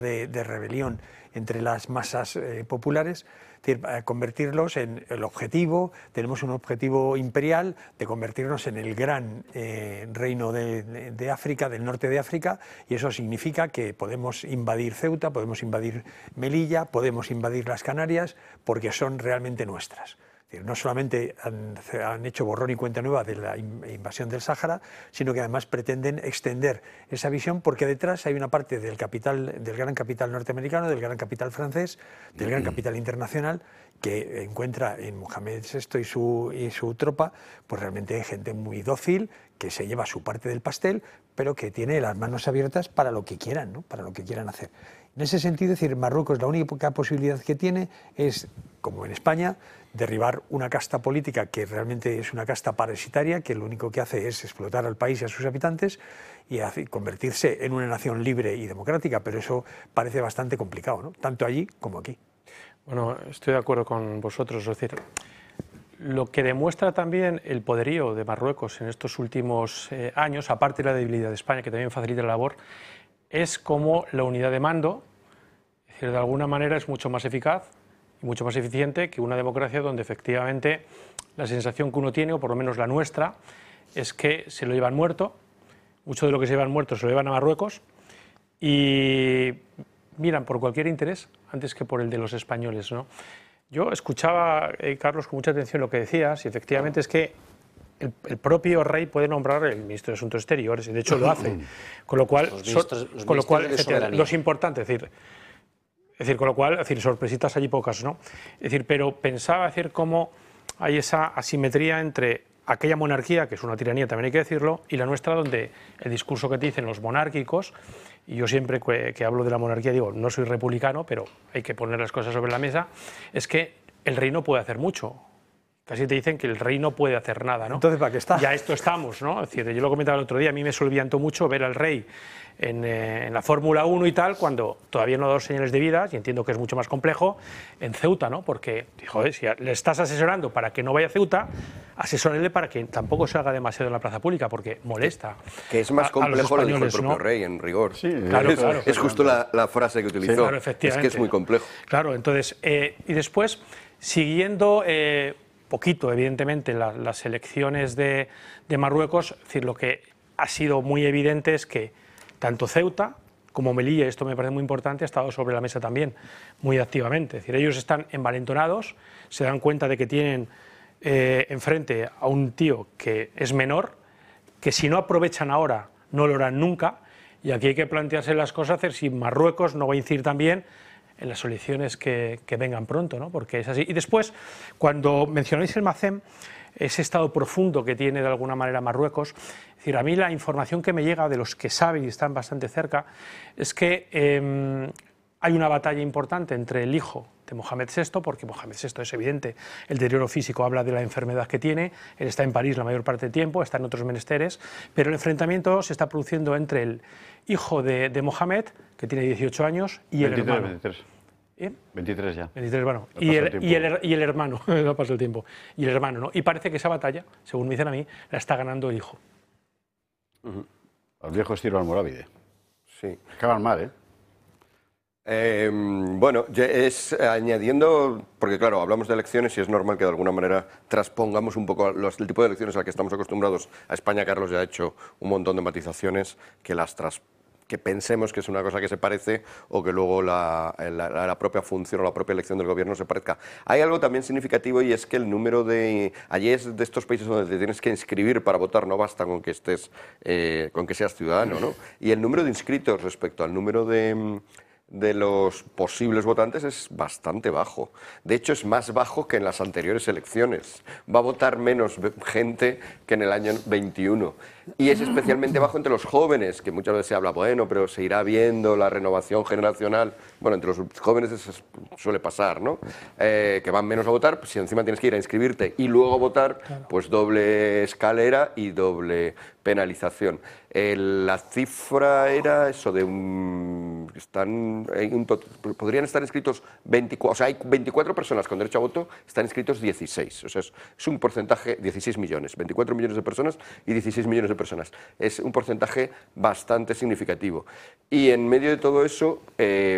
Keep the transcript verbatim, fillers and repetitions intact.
de, de rebelión entre las masas eh, populares, es decir, convertirlos en el objetivo. Tenemos un objetivo imperial de convertirnos en el gran eh, reino de, de, de África, del norte de África, y eso significa que podemos invadir Ceuta, podemos invadir Melilla, podemos invadir las Canarias, porque son realmente nuestras. No solamente han, han hecho borrón y cuenta nueva de la invasión del Sáhara, sino que además pretenden extender esa visión, porque detrás hay una parte del capital, del gran capital norteamericano, del gran capital francés, del gran capital internacional, que encuentra en Mohamed sexto y su, y su tropa, pues realmente gente muy dócil, que se lleva su parte del pastel, pero que tiene las manos abiertas para lo que quieran, ¿no? Para lo que quieran hacer. En ese sentido, es decir, Marruecos la única posibilidad que tiene es, como en España, derribar una casta política que realmente es una casta parasitaria, que lo único que hace es explotar al país y a sus habitantes y convertirse en una nación libre y democrática, pero eso parece bastante complicado, ¿no? Tanto allí como aquí. Bueno, estoy de acuerdo con vosotros, es decir, lo que demuestra también el poderío de Marruecos en estos últimos eh, años, aparte de la debilidad de España, que también facilita la labor, es como la unidad de mando, es decir, de alguna manera es mucho más eficaz y mucho más eficiente que una democracia donde efectivamente la sensación que uno tiene, o por lo menos la nuestra, es que se lo llevan muerto, mucho de lo que se llevan muerto se lo llevan a Marruecos y miran por cualquier interés antes que por el de los españoles, ¿no? Yo escuchaba, eh, Carlos, con mucha atención lo que decías, y efectivamente es que el, el propio rey puede nombrar el ministro de Asuntos Exteriores, y de hecho lo hace, con lo cual, los ministros, los con lo cual de los importantes, es decir, es decir, con lo cual, es decir, sorpresitas allí pocas, ¿no? Es decir, pero pensaba decir cómo hay esa asimetría entre aquella monarquía, que es una tiranía, también hay que decirlo, y la nuestra, donde el discurso que te dicen los monárquicos, y yo siempre que, que hablo de la monarquía digo, no soy republicano, pero hay que poner las cosas sobre la mesa, es que el rey no puede hacer mucho. Casi te dicen que el rey no puede hacer nada, ¿no? Entonces, ¿para qué está? Ya esto estamos, ¿no? Es decir, yo lo comentaba el otro día, a mí me solviantó mucho ver al rey en, eh, en la Fórmula uno y tal, cuando todavía no ha dado señales de vida, y entiendo que es mucho más complejo, en Ceuta, ¿no? Porque, joder, si le estás asesorando para que no vaya a Ceuta, asesórale para que tampoco se haga demasiado en la plaza pública, porque molesta. Que es más complejo lo dijo el propio ¿no? rey, en rigor. Sí, claro, es, claro. Es justo la, la frase que utilizó. Sí, claro, efectivamente. Es que es muy complejo. Claro, entonces, eh, y después, siguiendo eh, poquito, evidentemente, la, las elecciones de, de Marruecos, es decir, lo que ha sido muy evidente es que tanto Ceuta como Melilla, esto me parece muy importante, ha estado sobre la mesa también muy activamente. Es decir, ellos están envalentonados, se dan cuenta de que tienen eh, enfrente a un tío que es menor, que si no aprovechan ahora no lo harán nunca, y aquí hay que plantearse las cosas, hacer si Marruecos no va a incidir también en las elecciones que, que vengan pronto, ¿no? Porque es así. Y después, cuando mencionáis el MACEM, ese estado profundo que tiene de alguna manera Marruecos, es decir, a mí la información que me llega de los que saben y están bastante cerca es que eh, hay una batalla importante entre el hijo de Mohamed sexto, porque Mohamed sexto es evidente, el deterioro físico habla de la enfermedad que tiene, él está en París la mayor parte del tiempo, está en otros menesteres, pero el enfrentamiento se está produciendo entre el hijo de, de Mohamed, que tiene dieciocho años, y el hermano. veintitrés. ¿Eh? veintitrés ya. veintitrés, bueno. Y el, y, el, y el hermano, no pasa el tiempo. Y el hermano, ¿no? Y parece que esa batalla, según me dicen a mí, la está ganando el hijo. Uh-huh. Al viejo estilo almorávide. Sí. Acaban mal, ¿eh? Eh, bueno, es añadiendo, porque claro, hablamos de elecciones y es normal que de alguna manera transpongamos un poco los, el tipo de elecciones al que estamos acostumbrados. A España, Carlos ya ha hecho un montón de matizaciones que las tras, que pensemos que es una cosa que se parece o que luego la, la, la propia función o la propia elección del gobierno se parezca. Hay algo también significativo y es que el número de... Allí es de estos países donde te tienes que inscribir para votar, no basta con que estés, eh, con que seas ciudadano, ¿no? Y el número de inscritos respecto al número de... de los posibles votantes es bastante bajo. De hecho, es más bajo que en las anteriores elecciones. Va a votar menos gente que en el año veintiuno. Y es especialmente bajo entre los jóvenes, que muchas veces se habla, bueno, pero se irá viendo la renovación generacional. Bueno, entre los jóvenes eso suele pasar, ¿no? Eh, que van menos a votar, pues si encima tienes que ir a inscribirte y luego votar, pues doble escalera y doble penalización. Eh, la cifra era eso de un... Están, un podrían estar inscritos veinticuatro, o sea, hay veinticuatro personas con derecho a voto, están inscritos dieciséis. O sea, es, es un porcentaje, dieciséis millones, veinticuatro millones de personas y dieciséis millones de personas. Es un porcentaje bastante significativo. Y en medio de todo eso... Eh,